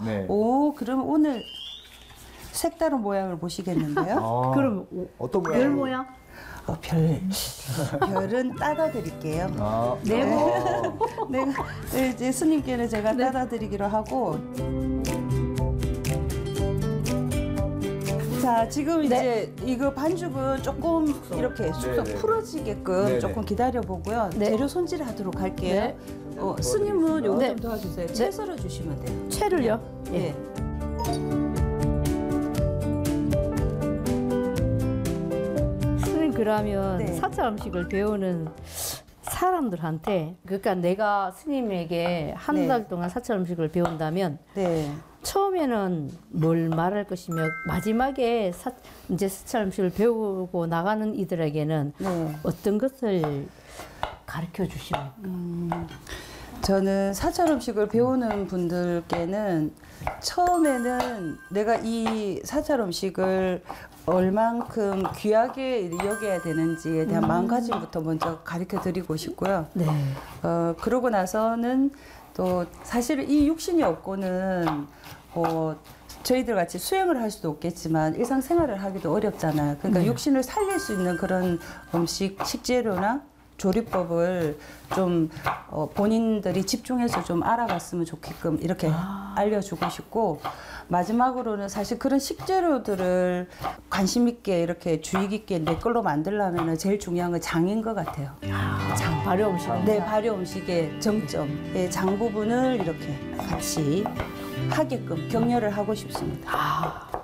네. 오, 그럼 오늘 색다른 모양을 보시겠는데요? 그럼 어떤 모양? 별 모양? 별은 따다 드릴게요. 네모. 네, 이제 스님께는 제가 따다 드리기로 하고. 자, 지금 이제 이거 반죽은 조금 이렇게 쑥쑥 네네. 풀어지게끔 네네. 조금 기다려 보고요. 네. 재료 손질하도록 할게요. 스님은 요거 네. 좀 도와주세요. 채 썰어 주시면 돼요. 채를요? 예. 스님 그러면 네. 사찰 음식을 배우는 사람들한테 그러니까 내가 스님에게 한 네. 달 동안 사찰 음식을 배운다면 네. 처음에는 뭘 말할 것이며 마지막에 이제 사찰 음식을 배우고 나가는 이들에게는 네. 어떤 것을 가르쳐 주십니까? 저는 사찰 음식을 배우는 분들께는 처음에는 내가 이 사찰 음식을 얼만큼 귀하게 여겨야 되는지에 대한 마음가짐부터 먼저 가르쳐 드리고 싶고요. 네. 그러고 나서는 또 사실 이 육신이 없고는 저희들 같이 수행을 할 수도 없겠지만 일상생활을 하기도 어렵잖아요. 그러니까 육신을 살릴 수 있는 그런 음식, 식재료나 조리법을 좀 본인들이 집중해서 좀 알아갔으면 좋게끔 이렇게 알려주고 싶고, 마지막으로는 사실 그런 식재료들을 관심 있게 이렇게 주의 깊게 내 걸로 만들려면 제일 중요한 건 장인 것 같아요. 장 발효 음식. 네, 발효 음식의 정점, 장 부분을 이렇게 같이 하게끔 격려를 하고 싶습니다.